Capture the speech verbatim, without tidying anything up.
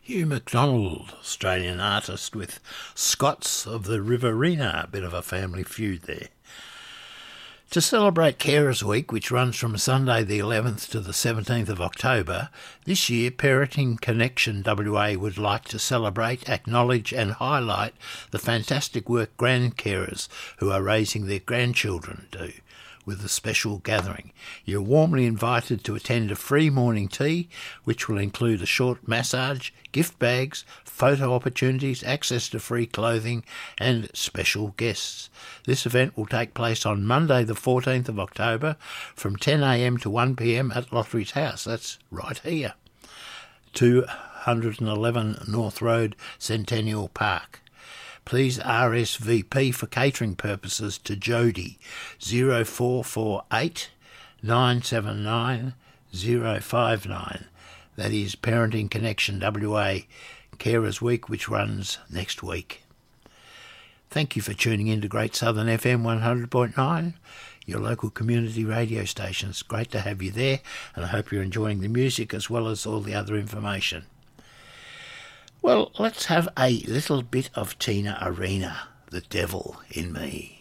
Hugh MacDonald, Australian artist, with Scots of the Riverina, a bit of a family feud there. To celebrate Carers Week, which runs from Sunday the eleventh to the seventeenth of October, this year Parenting Connection W A would like to celebrate, acknowledge and highlight the fantastic work grandcarers who are raising their grandchildren do, with a special gathering. You're warmly invited to attend a free morning tea, which will include a short massage, gift bags, photo opportunities, access to free clothing and special guests. This event will take place on Monday the fourteenth of October from ten a m to one p m at Lottery's House. That's right here. two eleven North Road, Centennial Park. Please R S V P for catering purposes to Jody, zero four four eight nine seven nine zero five nine. That is Parenting Connection W A Carers Week, which runs next week. Thank you for tuning in to Great Southern F M one hundred point nine, your local community radio station. It's great to have you there, and I hope you're enjoying the music as well as all the other information. Well, let's have a little bit of Tina Arena, The Devil in Me.